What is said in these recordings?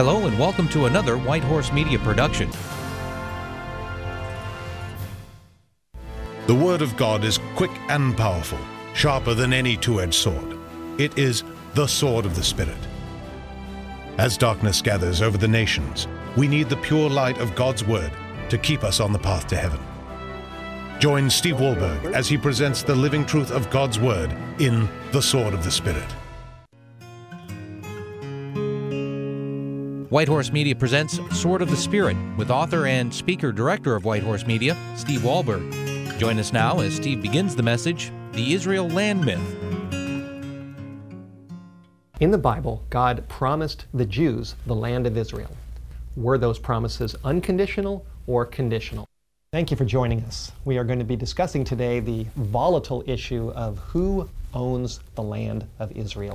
Hello and welcome to another White Horse Media production. The Word of God is quick and powerful, sharper than any two-edged sword. It is the sword of the Spirit. As darkness gathers over the nations, we need the pure light of God's Word to keep us on the path to heaven. Join Steve Wohlberg as he presents the living truth of God's Word in The Sword of the Spirit. White Horse Media presents Sword of the Spirit with author and speaker-director of White Horse Media, Steve Wohlberg. Join us now as Steve begins the message, The Israel Land Myth. In the Bible, God promised the Jews the land of Israel. Were those promises unconditional or conditional? Thank you for joining us. We are going to be discussing today the volatile issue of who owns the land of Israel.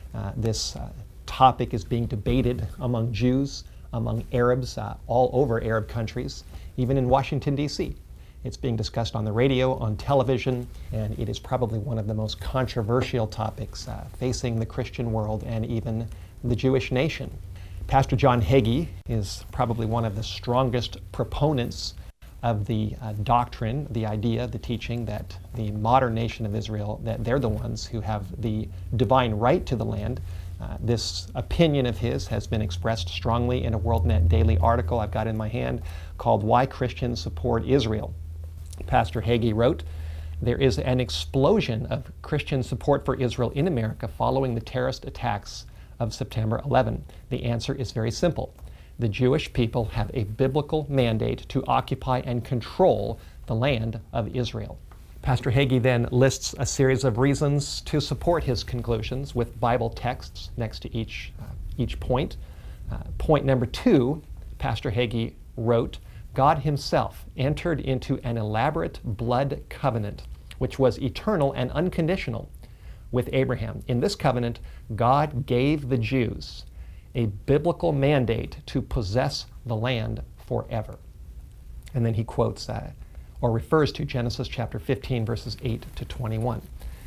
This topic is being debated among Jews, among Arabs, all over Arab countries, even in Washington, D.C. It's being discussed on the radio, on television, and it is probably one of the most controversial topics facing the Christian world and even the Jewish nation. Pastor John Hagee is probably one of the strongest proponents of the doctrine, the idea, the teaching that the modern nation of Israel, that they're the ones who have the divine right to the land. This opinion of his has been expressed strongly in a WorldNet Daily article I've got in my hand called Why Christians Support Israel. Pastor Hagee wrote, "There is an explosion of Christian support for Israel in America following the terrorist attacks of September 11. The answer is very simple. The Jewish people have a biblical mandate to occupy and control the land of Israel." Pastor Hagee then lists a series of reasons to support his conclusions with Bible texts next to each point. Point number 2, Pastor Hagee wrote, God himself entered into an elaborate blood covenant, which was eternal and unconditional, with Abraham. In this covenant, God gave the Jews a biblical mandate to possess the land forever. And then he quotes or refers to Genesis chapter 15, verses 8 to 21.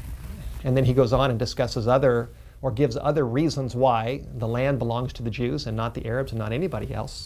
And then he goes on and discusses gives other reasons why the land belongs to the Jews and not the Arabs and not anybody else.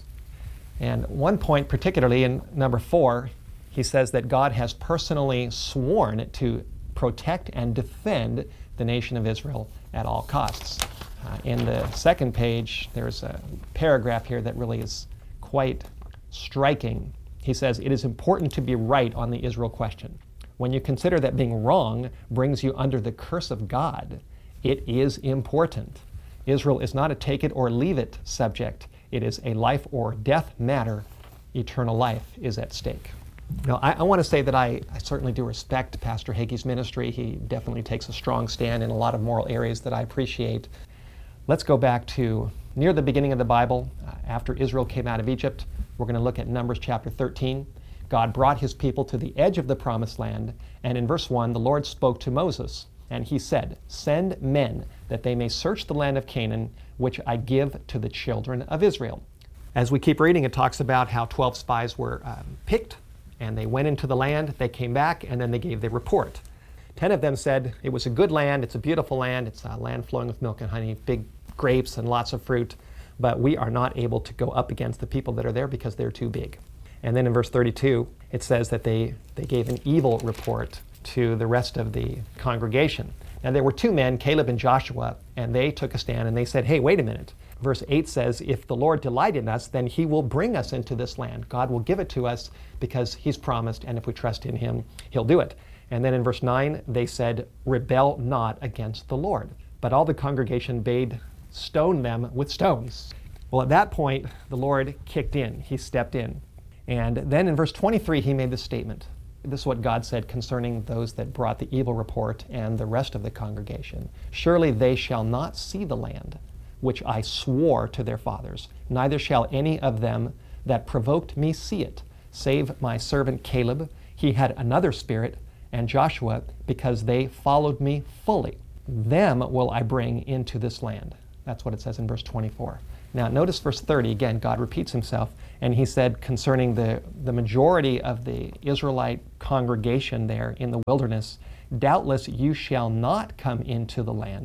And one point, particularly in number 4, he says that God has personally sworn to protect and defend the nation of Israel at all costs. In the second page, there's a paragraph here that really is quite striking. He says, "It is important to be right on the Israel question. When you consider that being wrong brings you under the curse of God, it is important. Israel is not a take it or leave it subject. It is a life or death matter. Eternal life is at stake." Now, I want to say that I certainly do respect Pastor Hagee's ministry. He definitely takes a strong stand in a lot of moral areas that I appreciate. Let's go back to near the beginning of the Bible, after Israel came out of Egypt. We're going to look at Numbers chapter 13. God brought his people to the edge of the promised land, and in verse 1, the Lord spoke to Moses, and he said, "Send men that they may search the land of Canaan, which I give to the children of Israel." As we keep reading, it talks about how 12 spies were picked, and they went into the land, they came back, and then they gave their report. 10 of them said, it was a good land, it's a beautiful land, it's a land flowing with milk and honey, big grapes and lots of fruit, but we are not able to go up against the people that are there because they're too big. And then in verse 32, it says that they gave an evil report to the rest of the congregation. Now there were 2 men, Caleb and Joshua, and they took a stand and they said, hey, wait a minute. Verse 8 says, if the Lord delight in us, then he will bring us into this land. God will give it to us because he's promised, and if we trust in him, he'll do it. And then in verse 9, they said, rebel not against the Lord. But all the congregation bade stone them with stones. Well, at that point, the Lord kicked in. He stepped in. And then in verse 23, he made this statement. This is what God said concerning those that brought the evil report and the rest of the congregation. Surely they shall not see the land which I swore to their fathers, neither shall any of them that provoked me see it, save my servant Caleb. He had another spirit, and Joshua, because they followed me fully. Them will I bring into this land. That's what it says in verse 24. Now notice verse 30, again, God repeats himself, and he said concerning the majority of the Israelite congregation there in the wilderness, doubtless you shall not come into the land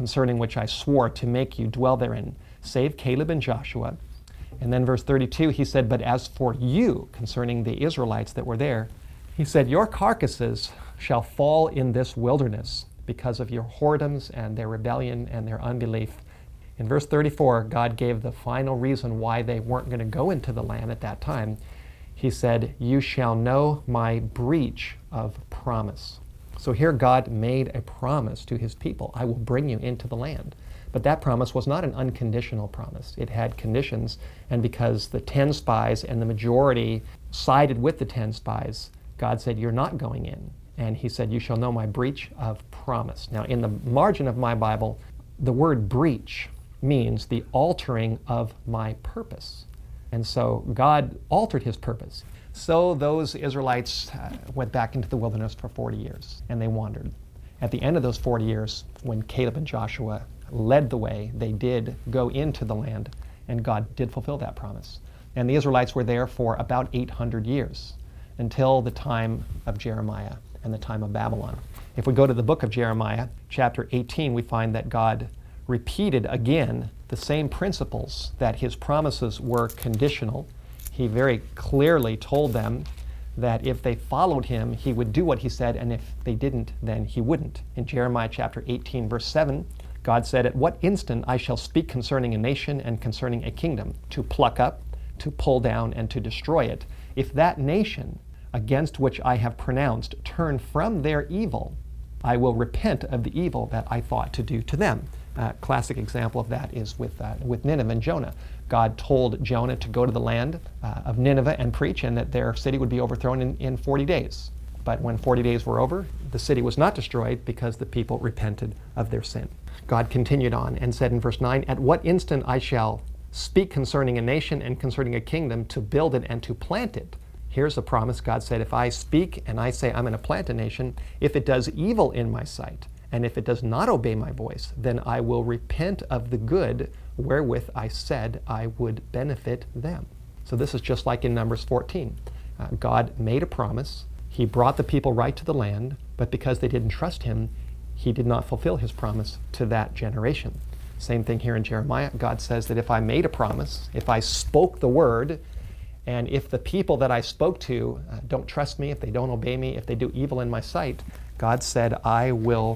concerning which I swore to make you dwell therein, save Caleb and Joshua. And then verse 32, he said, but as for you, concerning the Israelites that were there, he said, your carcasses shall fall in this wilderness because of your whoredoms and their rebellion and their unbelief. In verse 34, God gave the final reason why they weren't going to go into the land at that time. He said, you shall know my breach of promise. So here God made a promise to his people. I will bring you into the land. But that promise was not an unconditional promise. It had conditions, and because the 10 spies and the majority sided with the 10 spies, God said, you're not going in. And he said, you shall know my breach of promise. Now, in the margin of my Bible, the word breach means the altering of my purpose. And so God altered his purpose. So those Israelites went back into the wilderness for 40 years, and they wandered. At the end of those 40 years, when Caleb and Joshua led the way, they did go into the land, and God did fulfill that promise. And the Israelites were there for about 800 years, until the time of Jeremiah and the time of Babylon. If we go to the book of Jeremiah, chapter 18, we find that God repeated again the same principles, that his promises were conditional. He very clearly told them that if they followed him, he would do what he said, and if they didn't, then he wouldn't. In Jeremiah chapter 18, verse 7, God said, at what instant I shall speak concerning a nation and concerning a kingdom, to pluck up, to pull down, and to destroy it. If that nation against which I have pronounced turn from their evil, I will repent of the evil that I thought to do to them. Classic example of that is with Nineveh and Jonah. God told Jonah to go to the land of Nineveh and preach, and that their city would be overthrown in 40 days. But when 40 days were over, the city was not destroyed because the people repented of their sin. God continued on and said in verse 9, at what instant I shall speak concerning a nation and concerning a kingdom, to build it and to plant it. Here's the promise. God said, if I speak and I say I'm going to plant a nation, if it does evil in my sight, and if it does not obey my voice, then I will repent of the good wherewith I said I would benefit them. So this is just like in Numbers 14. God made a promise. He brought the people right to the land, but because they didn't trust him, he did not fulfill his promise to that generation. Same thing here in Jeremiah. God says that if I made a promise, if I spoke the word, and if the people that I spoke to don't trust me, if they don't obey me, if they do evil in my sight, God said, I will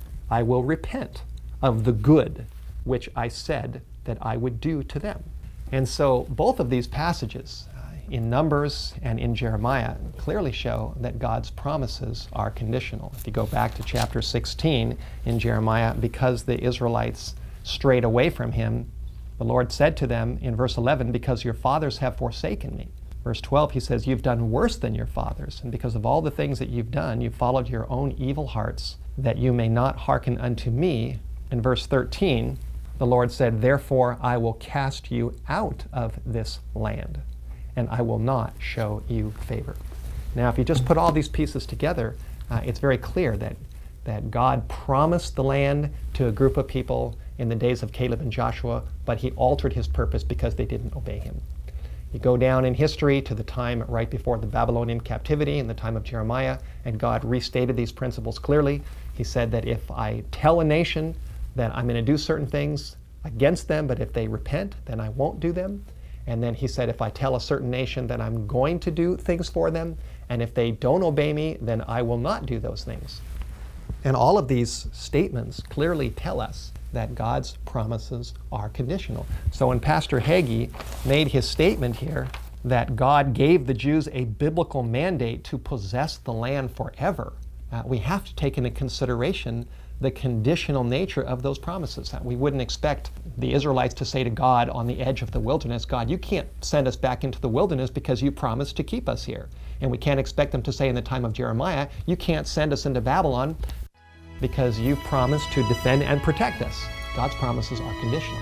repent of the good which I said that I would do to them. And so both of these passages in Numbers and in Jeremiah clearly show that God's promises are conditional. If you go back to chapter 16 in Jeremiah, because the Israelites strayed away from him, the Lord said to them in verse 11, because your fathers have forsaken me. Verse 12, he says, you've done worse than your fathers, and because of all the things that you've done, you've followed your own evil hearts, that you may not hearken unto me. In verse 13, the Lord said, therefore I will cast you out of this land, and I will not show you favor. Now, if you just put all these pieces together, it's very clear that God promised the land to a group of people in the days of Caleb and Joshua, but he altered his purpose because they didn't obey him. You go down in history to the time right before the Babylonian captivity, in the time of Jeremiah, and God restated these principles clearly. He said that if I tell a nation that I'm going to do certain things against them, but if they repent, then I won't do them. And then he said, if I tell a certain nation that I'm going to do things for them, and if they don't obey me, then I will not do those things. And all of these statements clearly tell us that God's promises are conditional. So when Pastor Hagee made his statement here that God gave the Jews a biblical mandate to possess the land forever, we have to take into consideration the conditional nature of those promises. We wouldn't expect the Israelites to say to God on the edge of the wilderness, God, you can't send us back into the wilderness because you promised to keep us here. And we can't expect them to say in the time of Jeremiah, you can't send us into Babylon because you promised to defend and protect us. God's promises are conditional.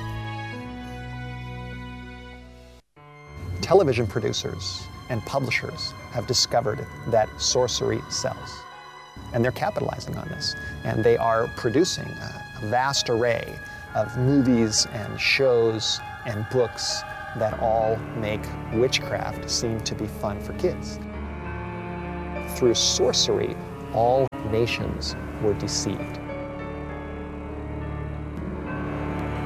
Television producers and publishers have discovered that sorcery sells. And they're capitalizing on this. And they are producing a vast array of movies and shows and books that all make witchcraft seem to be fun for kids. Through sorcery, all nations were deceived.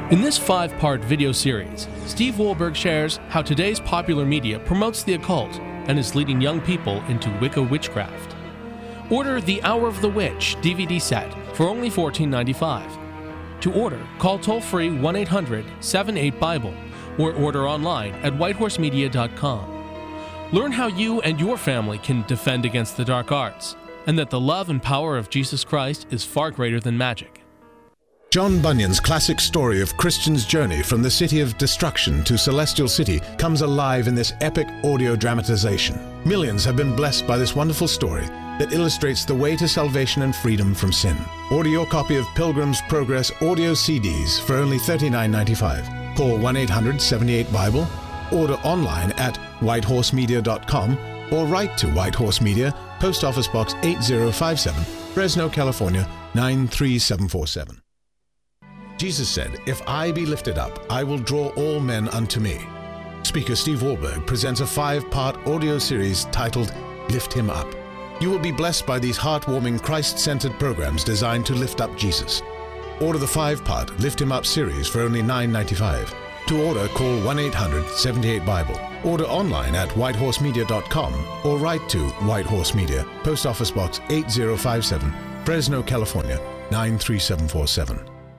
In this 5-part video series, Steve Wohlberg shares how today's popular media promotes the occult and is leading young people into Wicca witchcraft. Order the Hour of the Witch DVD set for only $14.95. To order, call toll-free 1-800-78-BIBLE or order online at whitehorsemedia.com. Learn how you and your family can defend against the dark arts, and that the love and power of Jesus Christ is far greater than magic. John Bunyan's classic story of Christian's journey from the city of destruction to celestial city comes alive in this epic audio dramatization. Millions have been blessed by this wonderful story that illustrates the way to salvation and freedom from sin. Order your copy of Pilgrim's Progress audio CDs for only $39.95. Call 1-800-78-BIBLE, order online at whitehorsemedia.com, or write to White Horse Media, Post Office Box 8057, Fresno, California 93747. Jesus said, "If I be lifted up, I will draw all men unto me." Speaker Steve Wohlberg presents a 5-part audio series titled Lift Him Up. You will be blessed by these heartwarming, Christ-centered programs designed to lift up Jesus. Order the 5-part Lift Him Up series for only $9.95. To order, call 1-800-78-BIBLE. Order online at whitehorsemedia.com or write to White Horse Media, Post Office Box 8057, Fresno, California 93747.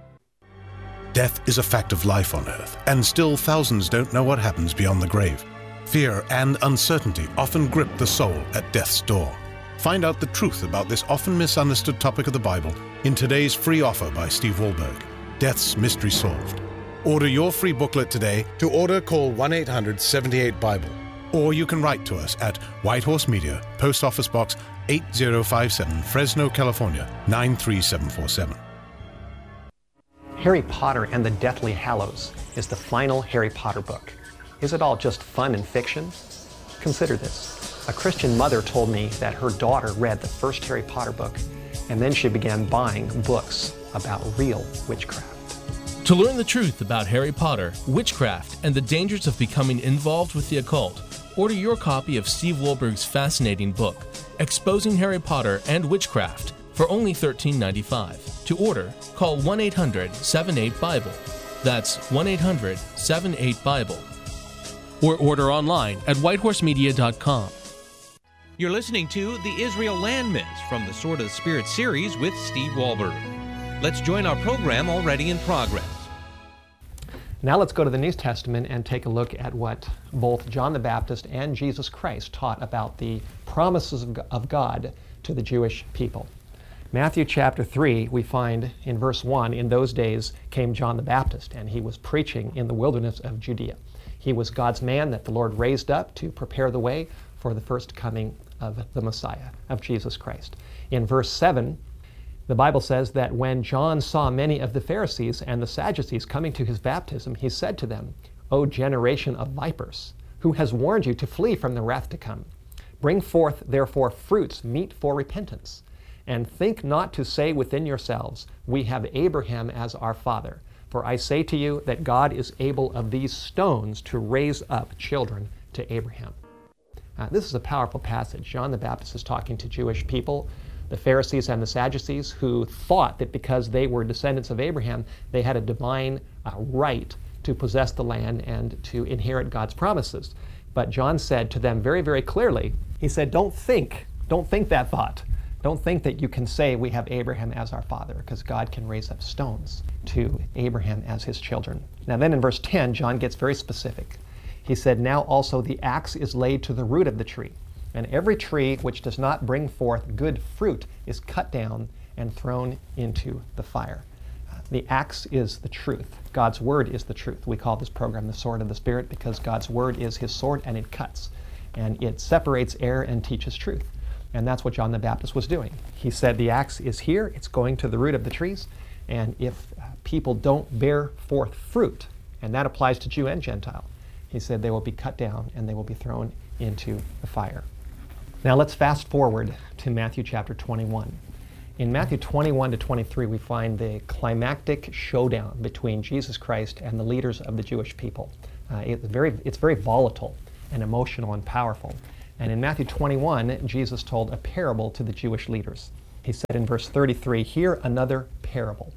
Death is a fact of life on earth, and still thousands don't know what happens beyond the grave. Fear and uncertainty often grip the soul at death's door. Find out the truth about this often misunderstood topic of the Bible in today's free offer by Steve Wohlberg, Death's Mystery Solved. Order your free booklet today. To order, call 1-800-78-BIBLE. Or you can write to us at White Horse Media, Post Office Box 8057, Fresno, California 93747. Harry Potter and the Deathly Hallows is the final Harry Potter book. Is it all just fun and fiction? Consider this. A Christian mother told me that her daughter read the first Harry Potter book, and then she began buying books about real witchcraft. To learn the truth about Harry Potter, witchcraft, and the dangers of becoming involved with the occult, order your copy of Steve Wohlberg's fascinating book, Exposing Harry Potter and Witchcraft, for only $13.95. To order, call 1-800-78-BIBLE. That's 1-800-78-BIBLE. Or order online at whitehorsemedia.com. You're listening to the Israel Land Myths from the Sword of the Spirit series with Steve Wohlberg. Let's join our program already in progress. Now let's go to the New Testament and take a look at what both John the Baptist and Jesus Christ taught about the promises of God to the Jewish people. Matthew chapter 3, we find in verse 1, "In those days came John the Baptist, and he was preaching in the wilderness of Judea." He was God's man that the Lord raised up to prepare the way for the first coming of the Messiah, of Jesus Christ. In verse 7, the Bible says that when John saw many of the Pharisees and the Sadducees coming to his baptism, he said to them, "O generation of vipers, who has warned you to flee from the wrath to come? Bring forth therefore fruits meet for repentance. And think not to say within yourselves, we have Abraham as our father. For I say to you that God is able of these stones to raise up children to Abraham." This is a powerful passage. John the Baptist is talking to Jewish people, the Pharisees and the Sadducees, who thought that because they were descendants of Abraham, they had a divine right to possess the land and to inherit God's promises. But John said to them very, very clearly, he said, don't think that thought. Don't think that you can say we have Abraham as our father, because God can raise up stones to Abraham as his children. Now then in verse 10, John gets very specific. He said, "Now also the axe is laid to the root of the tree, and every tree which does not bring forth good fruit is cut down and thrown into the fire." The axe is the truth. God's word is the truth. We call this program the Sword of the Spirit because God's word is his sword, and it cuts, and it separates error and teaches truth. And that's what John the Baptist was doing. He said the axe is here, it's going to the root of the trees, and if people don't bear forth fruit, and that applies to Jew and Gentile, he said they will be cut down and they will be thrown into the fire. Now let's fast forward to Matthew chapter 21. In Matthew 21 to 23, we find the climactic showdown between Jesus Christ and the leaders of the Jewish people. It's very volatile and emotional and powerful. And in Matthew 21, Jesus told a parable to the Jewish leaders. He said in verse 33, "Hear another parable.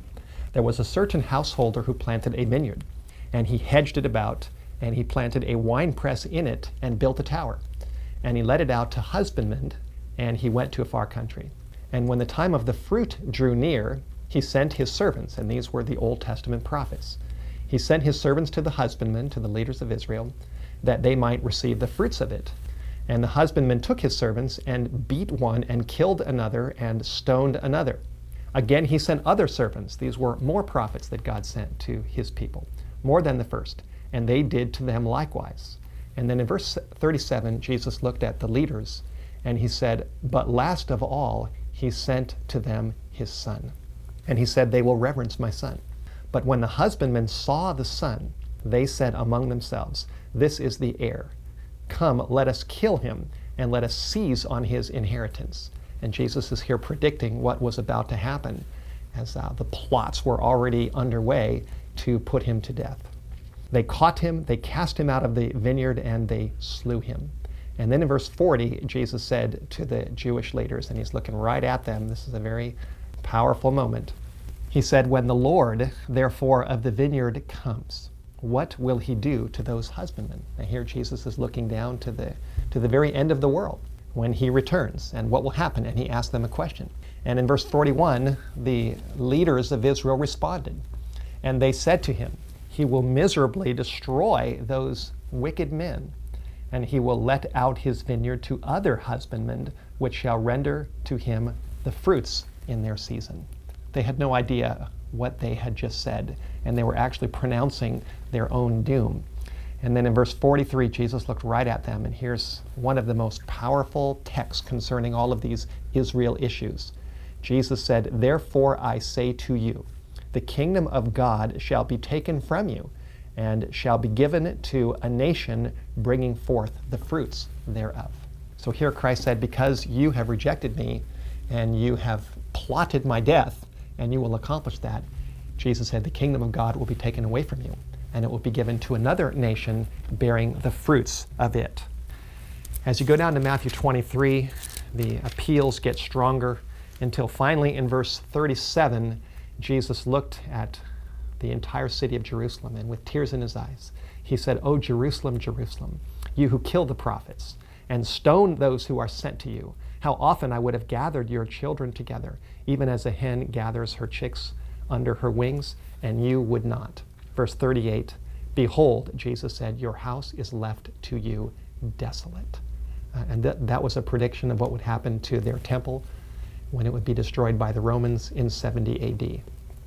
There was a certain householder who planted a vineyard, and he hedged it about, and he planted a winepress in it and built a tower. And he let it out to husbandmen, and he went to a far country. And when the time of the fruit drew near, he sent his servants, and these were the Old Testament prophets. He sent his servants to the husbandmen, to the leaders of Israel, that they might receive the fruits of it. And the husbandman took his servants and beat one and killed another and stoned another. Again, he sent other servants. These were more prophets that God sent to his people, more than the first. And they did to them likewise. And then in verse 37, Jesus looked at the leaders and he said, but last of all, he sent to them his son. And he said, they will reverence my son. But when the husbandmen saw the son, they said among themselves, this is the heir. Come, let us kill him, and let us seize on his inheritance. And Jesus is here predicting what was about to happen, as the plots were already underway to put him to death. They caught him, they cast him out of the vineyard, and they slew him. And then in verse 40, Jesus said to the Jewish leaders, and he's looking right at them, this is a very powerful moment. He said, when the Lord, therefore, of the vineyard comes, what will he do to those husbandmen? Now here Jesus is looking down to the very end of the world when he returns, and what will happen? And he asked them a question. And in verse 41, the leaders of Israel responded, and they said to him, he will miserably destroy those wicked men, and he will let out his vineyard to other husbandmen, which shall render to him the fruits in their season. They had no idea what they had just said, and they were actually pronouncing their own doom. And then in verse 43, Jesus looked right at them, and here's one of the most powerful texts concerning all of these Israel issues. Jesus said, therefore I say to you, the kingdom of God shall be taken from you, and shall be given to a nation bringing forth the fruits thereof. So here Christ said, because you have rejected me, and you have plotted my death, and you will accomplish that, Jesus said, the kingdom of God will be taken away from you, and it will be given to another nation bearing the fruits of it. As you go down to Matthew 23, the appeals get stronger until finally in verse 37, Jesus looked at the entire city of Jerusalem, and with tears in his eyes, he said, O Jerusalem, Jerusalem, you who kill the prophets and stone those who are sent to you, how often I would have gathered your children together, even as a hen gathers her chicks under her wings, and you would not. Verse 38, behold, Jesus said, your house is left to you desolate. And that was a prediction of what would happen to their temple when it would be destroyed by the Romans in 70 AD.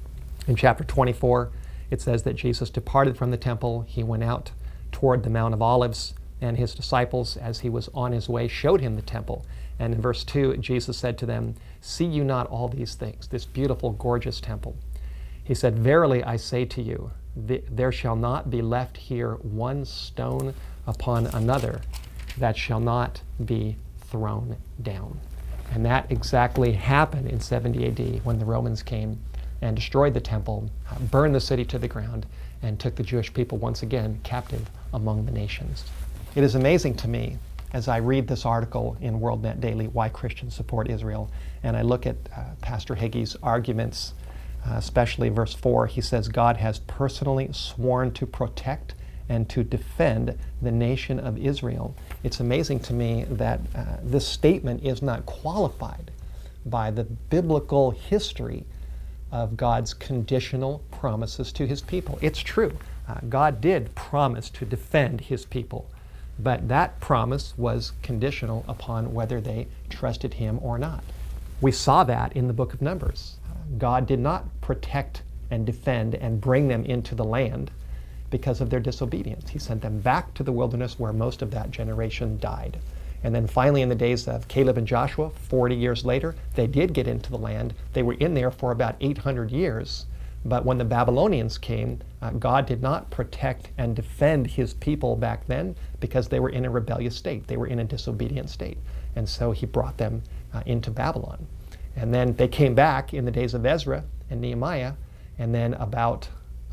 In chapter 24, it says that Jesus departed from the temple. He went out toward the Mount of Olives, and his disciples, as he was on his way, showed him the temple. And in verse 2, Jesus said to them, see you not all these things, this beautiful, gorgeous temple? He said, verily I say to you, there shall not be left here one stone upon another that shall not be thrown down. And that exactly happened in 70 AD when the Romans came and destroyed the temple, burned the city to the ground, and took the Jewish people once again captive among the nations. It is amazing to me as I read this article in WorldNet Daily, Why Christians Support Israel, and I look at Pastor Hagee's arguments, especially verse 4, he says, God has personally sworn to protect and to defend the nation of Israel. It's amazing to me that this statement is not qualified by the biblical history of God's conditional promises to his people. It's true. God did promise to defend his people, but that promise was conditional upon whether they trusted him or not. We saw that in the book of Numbers. God did not protect and defend and bring them into the land because of their disobedience. He sent them back to the wilderness where most of that generation died. And then finally in the days of Caleb and Joshua, 40 years later, they did get into the land. They were in there for about 800 years. But when the Babylonians came, God did not protect and defend his people back then because they were in a rebellious state. They were in a disobedient state. And so he brought them into Babylon. And then they came back in the days of Ezra and Nehemiah. And then about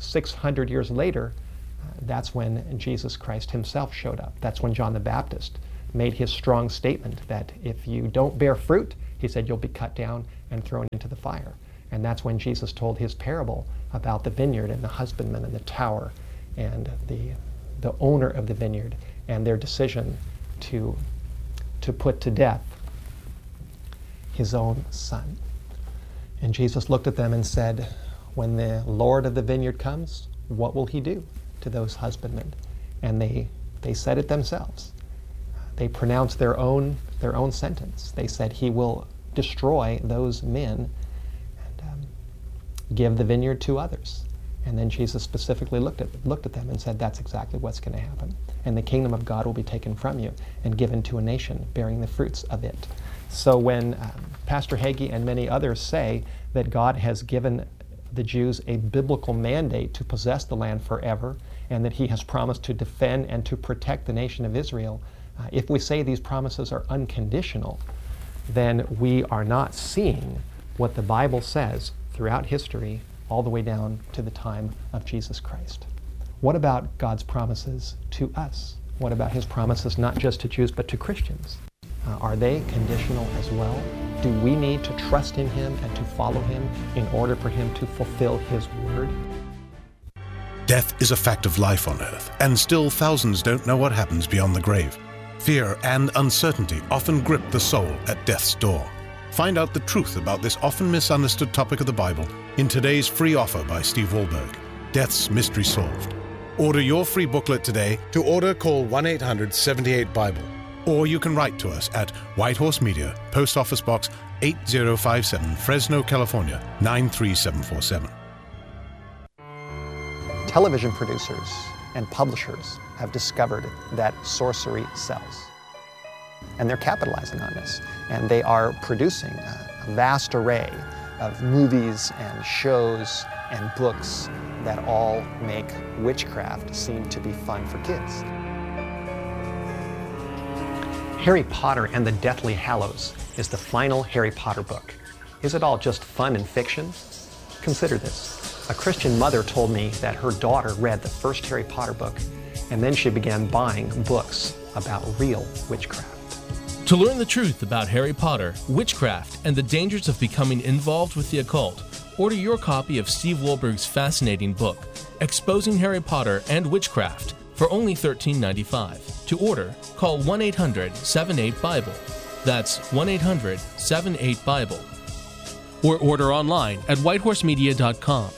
600 years later, that's when Jesus Christ himself showed up. That's when John the Baptist made his strong statement that if you don't bear fruit, he said, you'll be cut down and thrown into the fire. And that's when Jesus told his parable about the vineyard and the husbandman and the tower and the owner of the vineyard and their decision to put to death his own son. And Jesus looked at them and said, when the Lord of the vineyard comes, what will he do to those husbandmen? And they said it themselves. They pronounced their own sentence. They said he will destroy those men and give the vineyard to others. And then Jesus specifically looked at them and said, that's exactly what's going to happen. And the kingdom of God will be taken from you and given to a nation bearing the fruits of it. So when Pastor Hagee and many others say that God has given the Jews a biblical mandate to possess the land forever, and that he has promised to defend and to protect the nation of Israel, if we say these promises are unconditional, then we are not seeing what the Bible says throughout history all the way down to the time of Jesus Christ. What about God's promises to us? What about his promises not just to Jews but to Christians? Are they conditional as well? Do we need to trust in him and to follow him in order for him to fulfill his word? Death is a fact of life on earth, and still thousands don't know what happens beyond the grave. Fear and uncertainty often grip the soul at death's door. Find out the truth about this often misunderstood topic of the Bible in today's free offer by Steve Wohlberg, Death's Mystery Solved. Order your free booklet today. To order, call 1-800-78-BIBLE. Or you can write to us at White Horse Media, Post Office Box 8057, Fresno, California, 93747. Television producers and publishers have discovered that sorcery sells. And they're capitalizing on this. And they are producing a vast array of movies and shows and books that all make witchcraft seem to be fun for kids. Harry Potter and the Deathly Hallows is the final Harry Potter book. Is it all just fun and fiction? Consider this. A Christian mother told me that her daughter read the first Harry Potter book, and then she began buying books about real witchcraft. To learn the truth about Harry Potter, witchcraft, and the dangers of becoming involved with the occult, order your copy of Steve Wohlberg's fascinating book, Exposing Harry Potter and Witchcraft, for only $13.95. To order, call 1-800-78-BIBLE. That's 1-800-78-BIBLE. Or order online at whitehorsemedia.com.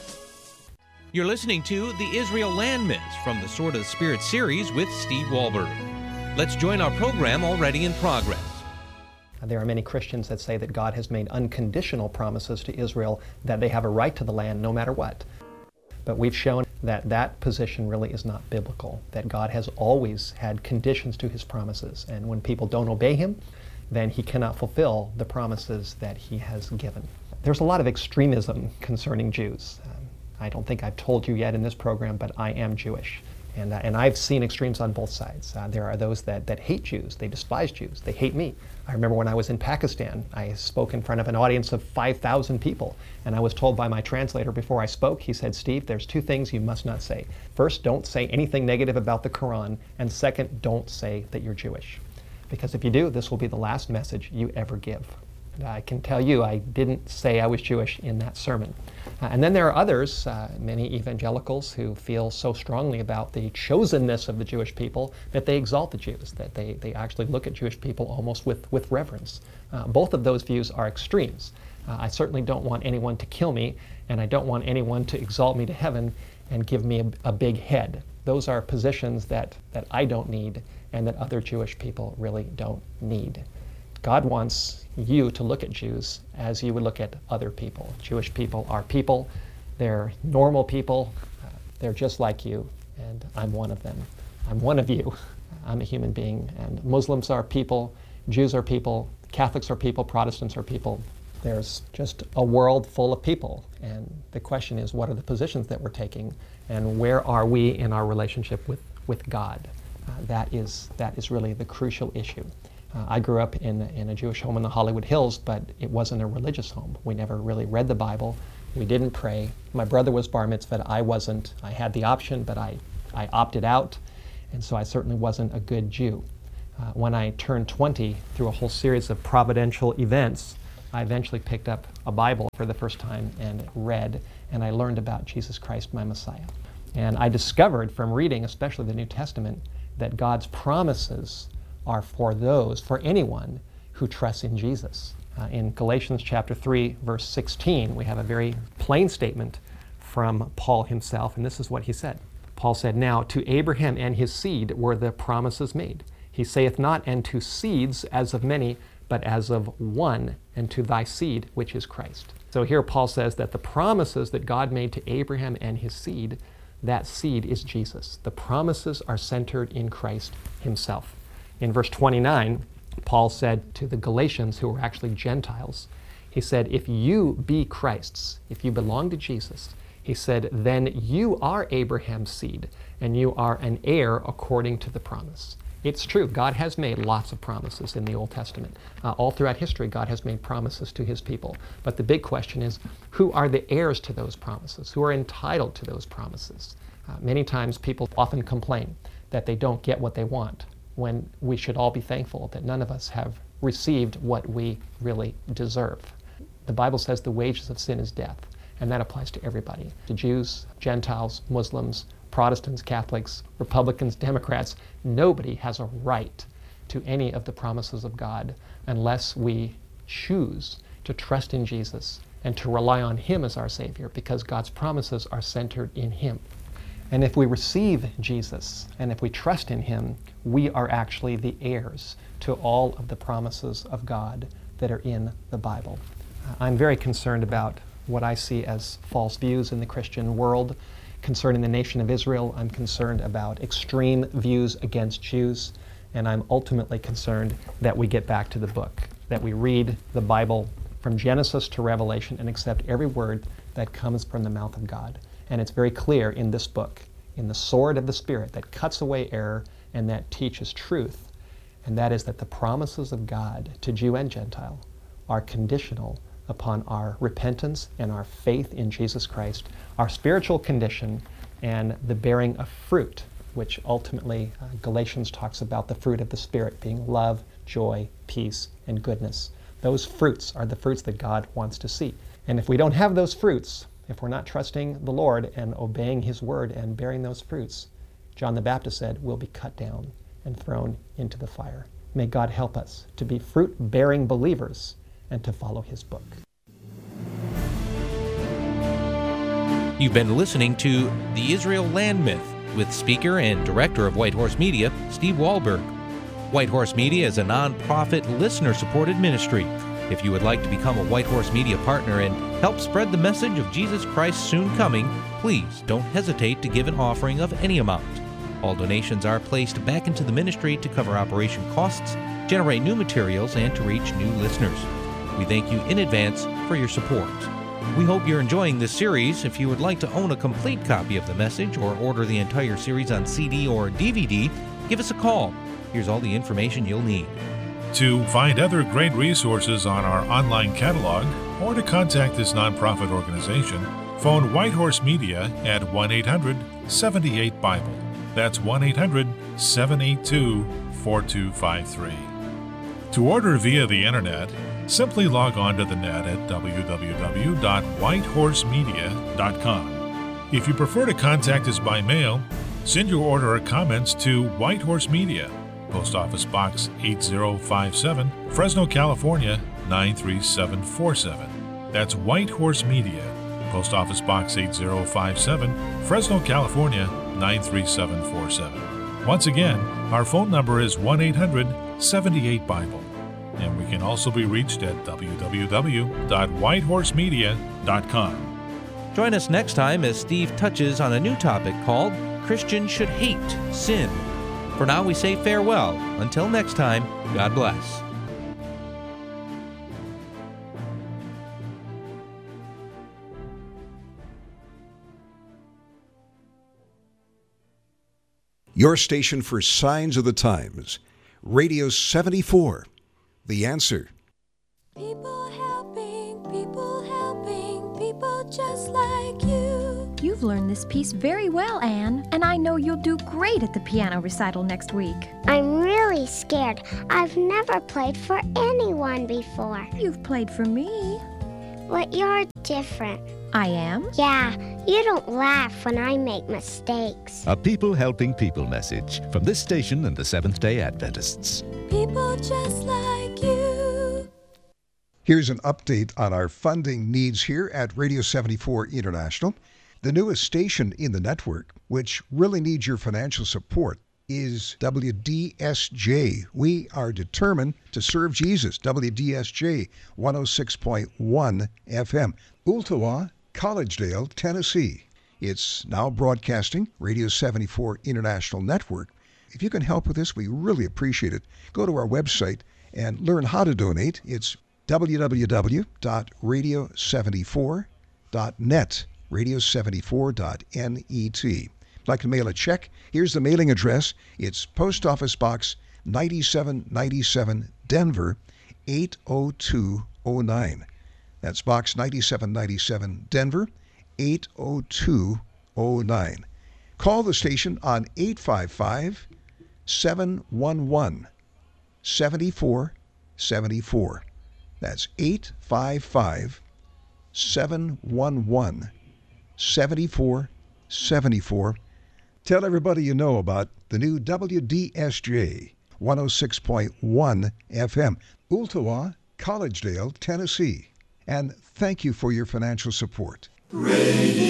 You're listening to the Israel Land Myths from the Sword of the Spirit series with Steve Wohlberg. Let's join our program already in progress. There are many Christians that say that God has made unconditional promises to Israel that they have a right to the land no matter what. But we've shown that that position really is not biblical, that God has always had conditions to his promises, and when people don't obey him, then he cannot fulfill the promises that he has given. There's a lot of extremism concerning Jews. I don't think I've told you yet in this program, but I am Jewish. And I've seen extremes on both sides. There are those that hate Jews, they despise Jews, they hate me. I remember when I was in Pakistan, I spoke in front of an audience of 5,000 people, and I was told by my translator before I spoke, he said, Steve, there's two things you must not say. First, don't say anything negative about the Quran, and second, don't say that you're Jewish. Because if you do, this will be the last message you ever give. And I can tell you, I didn't say I was Jewish in that sermon. And then there are others, many evangelicals, who feel so strongly about the chosenness of the Jewish people that they exalt the Jews, that they actually look at Jewish people almost with reverence. Both of those views are extremes. I certainly don't want anyone to kill me, and I don't want anyone to exalt me to heaven and give me a big head. Those are positions that I don't need and that other Jewish people really don't need. God wants you to look at Jews as you would look at other people. Jewish people are people. They're normal people. They're just like you, and I'm one of them. I'm one of you. I'm a human being, and Muslims are people, Jews are people, Catholics are people, Protestants are people. There's just a world full of people, and the question is, what are the positions that we're taking, and where are we in our relationship with God? That is really the crucial issue. I grew up in a Jewish home in the Hollywood Hills, but it wasn't a religious home. We never really read the Bible. We didn't pray. My brother was bar mitzvahed. I wasn't. I had the option, but I opted out, and so I certainly wasn't a good Jew. When I turned 20, through a whole series of providential events, I eventually picked up a Bible for the first time and read, and I learned about Jesus Christ, my Messiah. And I discovered from reading, especially the New Testament, that God's promises are for anyone who trusts in Jesus. In Galatians chapter 3, verse 16, we have a very plain statement from Paul himself, and this is what he said. Paul said, "Now to Abraham and his seed were the promises made. He saith not, and to seeds as of many, but as of one, and to thy seed, which is Christ." So here Paul says that the promises that God made to Abraham and his seed, that seed is Jesus. The promises are centered in Christ himself. In verse 29, Paul said to the Galatians, who were actually Gentiles, he said, "If you be Christ's, if you belong to Jesus," he said, "then you are Abraham's seed, and you are an heir according to the promise." It's true, God has made lots of promises in the Old Testament. All throughout history, God has made promises to his people. But the big question is, who are the heirs to those promises? Who are entitled to those promises? Many times people often complain that they don't get what they want, when we should all be thankful that none of us have received what we really deserve. The Bible says the wages of sin is death, and that applies to everybody. To Jews, Gentiles, Muslims, Protestants, Catholics, Republicans, Democrats. Nobody has a right to any of the promises of God unless we choose to trust in Jesus and to rely on him as our Savior, because God's promises are centered in him. And if we receive Jesus and if we trust in him, we are actually the heirs to all of the promises of God that are in the Bible. I'm very concerned about what I see as false views in the Christian world concerning the nation of Israel. I'm concerned about extreme views against Jews, and I'm ultimately concerned that we get back to the book, that we read the Bible from Genesis to Revelation and accept every word that comes from the mouth of God. And it's very clear in this book, in the sword of the Spirit that cuts away error and that teaches truth, and that is that the promises of God to Jew and Gentile are conditional upon our repentance and our faith in Jesus Christ, our spiritual condition, and the bearing of fruit, which ultimately Galatians talks about the fruit of the Spirit being love, joy, peace, and goodness. Those fruits are the fruits that God wants to see. And if we don't have those fruits, if we're not trusting the Lord and obeying his word and bearing those fruits, John the Baptist said, we'll be cut down and thrown into the fire. May God help us to be fruit-bearing believers and to follow his book. You've been listening to The Israel Land Myth with speaker and director of White Horse Media, Steve Wahlberg. White Horse Media is a non-profit, listener-supported ministry. If you would like to become a White Horse Media partner and help spread the message of Jesus Christ's soon coming, please don't hesitate to give an offering of any amount. All donations are placed back into the ministry to cover operation costs, generate new materials, and to reach new listeners. We thank you in advance for your support. We hope you're enjoying this series. If you would like to own a complete copy of the message or order the entire series on CD or DVD, give us a call. Here's all the information you'll need. To find other great resources on our online catalog or to contact this nonprofit organization, phone White Horse Media at 1-800-78-BIBLE. That's 1-800-782-4253. To order via the internet, simply log on to the net at www.whitehorsemedia.com. If you prefer to contact us by mail, send your order or comments to White Horse Media, Post Office Box 8057, Fresno, California 93747. That's White Horse Media, Post Office Box 8057, Fresno, California 93747. Once again, our phone number is 1-800-78-BIBLE. And we can also be reached at www.whitehorsemedia.com. Join us next time as Steve touches on a new topic called Christians Should Hate Sin. For now, we say farewell. Until next time, God bless. Your station for Signs of the Times, Radio 74. The Answer. People helping, people just like you. You've learned this this piece very well, Anne, and I know you'll do great at the piano recital next week. I'm really scared. I've never played for anyone before. You've played for me. But you're different. I am? Yeah, you don't laugh when I make mistakes. A People Helping People message from this station and the Seventh-day Adventists. People just like you. Here's an update on our funding needs here at Radio 74 International. The newest station in the network, which really needs your financial support, is WDSJ. We are determined to serve Jesus. WDSJ 106.1 FM. Ooltewah, Collegedale, Tennessee. It's now broadcasting Radio 74 International Network. If you can help with this, we really appreciate it. Go to our website and learn how to donate. It's www.radio74.net, radio74.net. Like to mail a check? Here's the mailing address. It's Post Office Box 9797, Denver 80209. That's Box 9797, Denver 80209. Call the station on 855-711-7474. That's 855-711-7474. Tell everybody you know about the new WDSJ 106.1 FM, Ooltewah, Collegedale, Tennessee. And thank you for your financial support. Radio